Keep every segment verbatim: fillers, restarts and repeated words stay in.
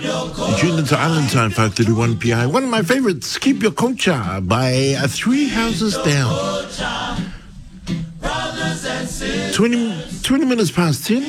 You tuned into Island Time, five thirty-one P I. One of my favorites, Keep Your Culture by uh, Three Houses Down. twenty, twenty minutes past ten.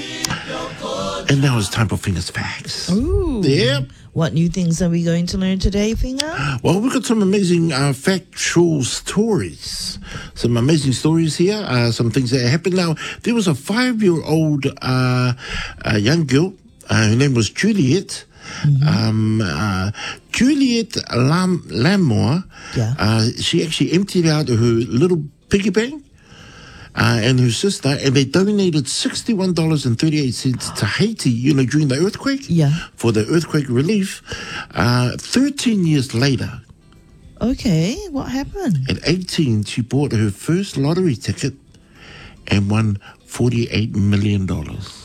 And now it's time for Fingers Facts. Ooh. Yep. What new things are we going to learn today, Finger? Well, we've got some amazing uh, factual stories. Some amazing stories here. Uh, some things that happened. Now, there was a five-year-old uh, uh, young girl. Uh, her name was Juliet. Mm-hmm. Um, uh, Juliet Lam- Lamore. Yeah. Uh, she actually emptied out her little piggy bank. Uh, and her sister, and they donated sixty-one dollars and thirty-eight cents to Haiti, you know, during the earthquake. Yeah. For the earthquake relief. Uh, thirteen years later, Okay, what happened? at eighteen, she bought her first lottery ticket and won forty-eight million dollars.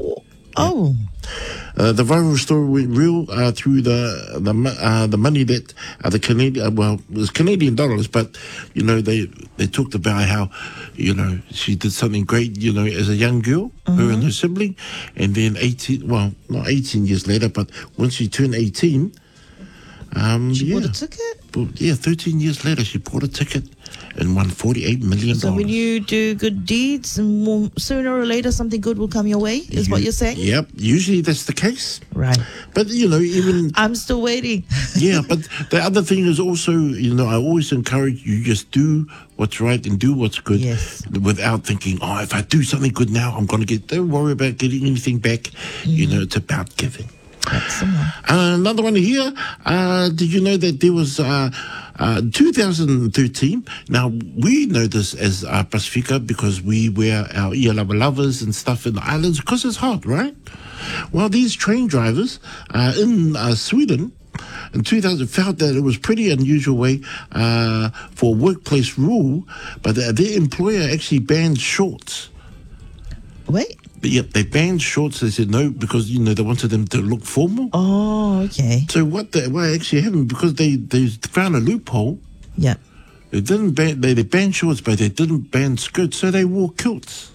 Oh, Uh, the viral story went real uh, through the the mo- uh, the money that uh, the Canadian uh, well it was Canadian dollars, but you know they they talked about how you know she did something great, you know, as a young girl, her and her sibling, and then eighteen well not eighteen years later, but once she turned eighteen, um, she yeah, bought a ticket? But, yeah, thirteen years later she bought a ticket and won forty-eight million dollars. So when you do good deeds, and more, sooner or later something good will come your way, is what you're saying? Yep, usually that's the case. Right. But you know, even I'm still waiting. yeah, but the other thing is also, you know, I always encourage you just do what's right and do what's good, Yes. without thinking, oh, if I do something good now, I'm going to get, don't worry about getting anything back. You know, it's about giving. That's the one. Uh, another one here. Uh, did you know that there was uh, uh, two thousand thirteen? Now, we know this as uh, Pacifica because we wear our Ia Lava Lovers and stuff in the islands because it's hot, right? Well, these train drivers uh, in uh, Sweden in two thousand felt that it was pretty unusual way uh, for a workplace rule, but their, their employer actually banned shorts. Wait. But yep, they banned shorts. They said no because, you know, they wanted them to look formal. Oh, okay. So what they, what actually happened, because they, they found a loophole, Yeah. they didn't ban, they, they banned shorts, but they didn't ban skirts, so they wore kilts.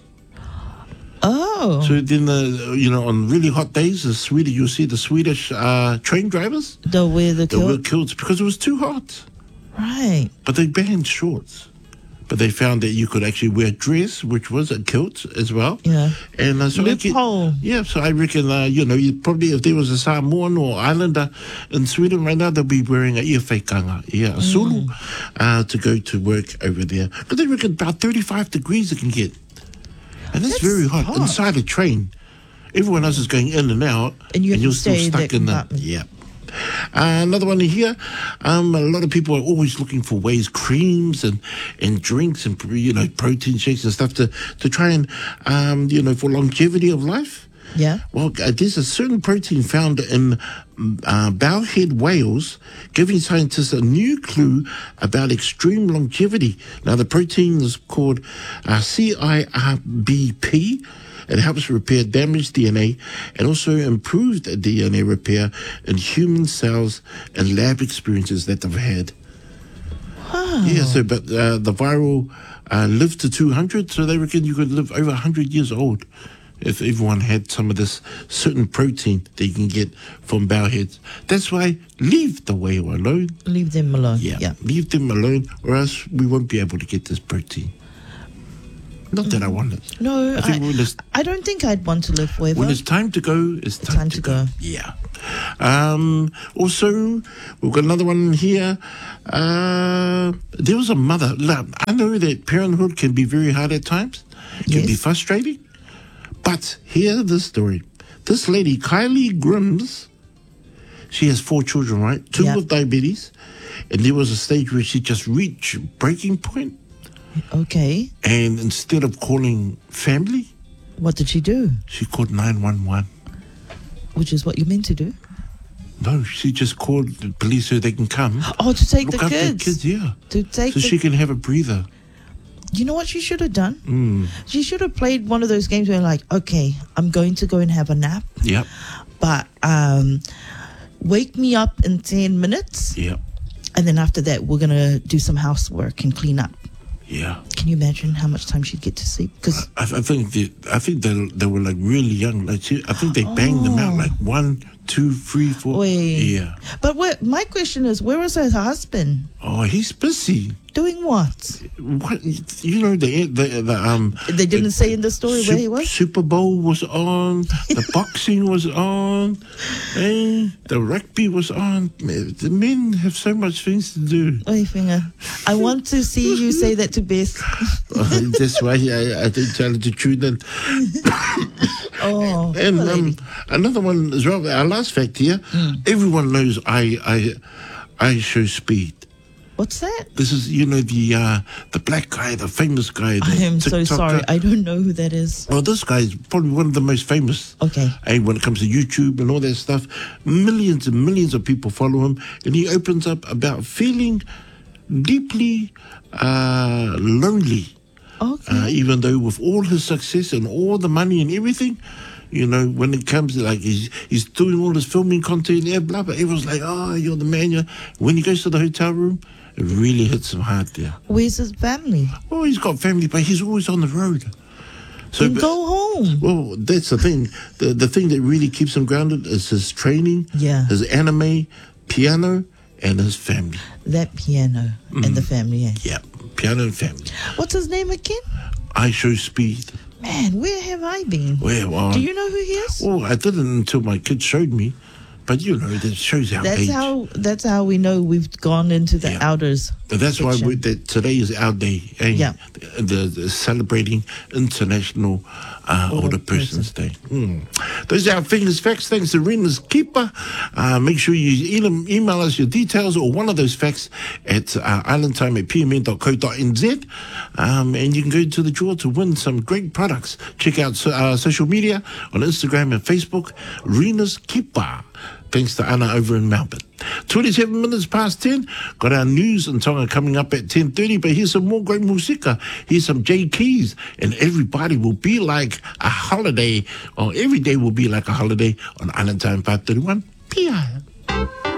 Oh. So then, uh, you know, on really hot days, the Swedish, you'll see the Swedish uh, train drivers, The way the they wore kilt. kilts because it was too hot. Right. But they banned shorts. But they found that you could actually wear a dress, which was a kilt as well. Yeah. And uh, so I get- Loophole. yeah, so I reckon, uh, you know, you probably if there was a Samoan or Islander in Sweden right now, they'll be wearing a ia whaikanga, yeah, a sulu, uh, to go to work over there. But they reckon about thirty-five degrees it can get. And that's, That's very hot, hot. inside a train. Everyone else is going in and out. And you have you're to still stay in stuck that in the, compartment. yeah. Uh, another one here. Um, a lot of people are always looking for ways, creams and, and drinks and, you know, protein shakes and stuff to, to try and, um, you know, for longevity of life. Yeah. Well, uh, there's a certain protein found in uh, bowhead whales, giving scientists a new clue about extreme longevity. Now, the protein is called uh, C I R B P. It helps repair damaged D N A and also improved D N A repair in human cells and lab experiences that they've had. Wow. Yeah, so, but uh, the viral uh, lived to two hundred, so they reckon you could live over one hundred years old if everyone had some of this certain protein that you can get from bowheads. That's why leave the whale alone. Leave them alone. Yeah, Yeah. leave them alone, or else we won't be able to get this protein. Not that I want it. No, I think I, when it's, I don't think I'd want to live forever. when it's time to go, it's time, time to, to go. go. Yeah. Um, also, we've got another one here. Uh, there was a mother. Look, I know that parenthood can be very hard at times. It can Yes. be frustrating. But here's the story. This lady, Kylie Grims, she has four children, right? Two Yeah. with diabetes. And there was a stage where she just reached breaking point. Okay. And instead of calling family, What did she do? she called nine one one. Which is what you're meant to do. No, she just called the police so they can come. Oh, to take Look the after kids. the kids, yeah. To take So the... she can have a breather. You know what she should have done? Mm. She should have played one of those games where like, okay, I'm going to go and have a nap, Yep, but um, wake me up in ten minutes. yep. And then after that, we're going to do some housework and clean up. Yeah. Can you imagine how much time she'd get to sleep? Because I, I think they, I think they they were like really young. Like she, I think they banged them out Oh. like one, two, three, four. Wait. Yeah. But where, my question is, where was her husband? Oh, he's busy. Doing what? What you know the the, the um. They didn't say in the story Sup- where he was? Super Bowl was on. The boxing was on. And the rugby was on. The men have so much things to do. Oi, finger. I want to see you say that to Beth. That's why I, I didn't tell her to tune in. Oh, And poor um, lady. another one as well. Our last fact here. Mm. Everyone knows I I I show speed. What's that? This is you know the uh, the black guy, the famous guy. The I am so TikToker. sorry. I don't know who that is. Well, this guy is probably one of the most famous. Okay. And when it comes to YouTube and all that stuff, millions and millions of people follow him, and he opens up about feeling deeply uh, lonely. Okay. Uh, even though with all his success and all the money and everything, you know, when it comes to like he's he's doing all this filming content, yeah, blah blah. Everyone's like, "Oh, you're the man." You're... When he goes to the hotel room, it really hits him hard there. Where's his family? Oh, he's got family, but he's always on the road. So, Then but- go home. well, that's the thing. The the thing that really keeps him grounded is his training, Yeah. his anime, piano, and his family. That piano and the family. Eh? Yeah, piano and family. What's his name again? I show speed. Man, where have I been? Where? Well, Do you know who he is? Oh, I didn't until my kids showed me. But you know, that shows our That's age. how. That's how we know we've gone into the Yeah. outers. But that's why section. we, that today is our day. Eh? Yeah. The, the, the celebrating International uh, Older Older Persons Day. Mm. Those are our fingers facts. Thanks to Rena's Keeper. Uh, make sure you email, email us your details or one of those facts at uh, islandtime at p m n dot co dot n z. Um, and you can go to the draw to win some great products. Check out so- uh, social media on Instagram and Facebook. Rena's Keeper. Thanks to Anna over in Melbourne. twenty-seven minutes past ten. Got our news and Tonga coming up at ten thirty. But here's some more great musica. Here's some J Keys. And everybody will be like a holiday. Or every day will be like a holiday on Island Time five thirty-one P I.